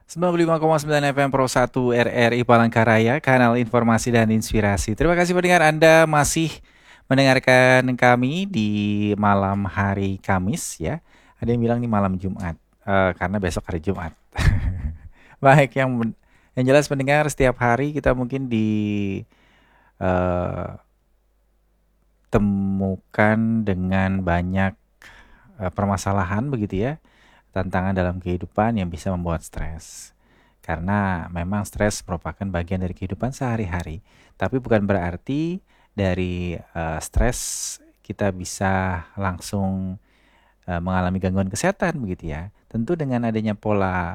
95,9 FM Pro 1 RRI Palangkaraya, kanal informasi dan inspirasi. Terima kasih pendengar Anda masih mendengarkan kami di malam hari Kamis ya. Ada yang bilang di malam Jumat, karena besok hari Jumat. Baik, yang jelas pendengar setiap hari kita mungkin ditemukan dengan banyak permasalahan begitu ya, tantangan dalam kehidupan yang bisa membuat stres. Karena memang stres merupakan bagian dari kehidupan sehari-hari. Tapi bukan berarti dari stres kita bisa langsung mengalami gangguan kesehatan begitu ya. Tentu dengan adanya pola